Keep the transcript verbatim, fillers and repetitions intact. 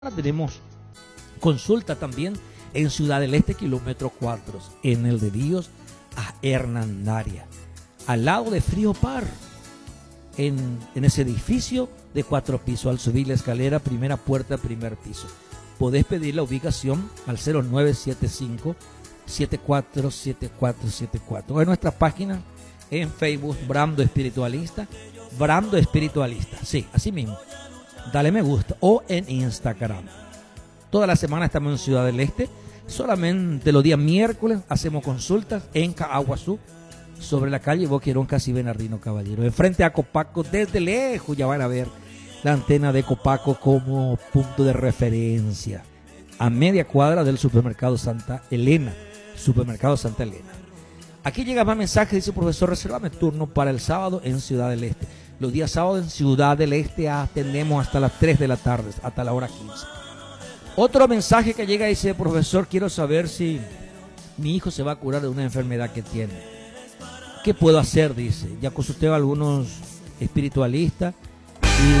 Tenemos consulta también en Ciudad del Este, kilómetro cuatro, en el de Dios a Hernandaria, al lado de Frío Par, en, en ese edificio de cuatro pisos. Al subir la escalera, primera puerta, primer piso. Podés pedir la ubicación al cero nueve siete cinco, siete cuatro siete cuatro siete cuatro o en nuestra página en Facebook, Brando Espiritualista, Brando Espiritualista, sí, así mismo. Dale me gusta, o en Instagram. Toda la semana estamos en Ciudad del Este. Solamente los días miércoles hacemos consultas en Caaguazú, sobre la calle Boquerón, casi Bernardino Caballero. Enfrente a Copaco, desde lejos ya van a ver la antena de Copaco como punto de referencia. A media cuadra del supermercado Santa Elena. Supermercado Santa Elena. Aquí llega más mensaje, dice profesor, resérvame turno para el sábado en Ciudad del Este. Los días sábados en Ciudad del Este atendemos hasta las tres de la tarde, hasta la hora quince. Otro mensaje que llega dice, profesor, quiero saber si mi hijo se va a curar de una enfermedad que tiene. ¿Qué puedo hacer? Dice, ya consulté a algunos espiritualistas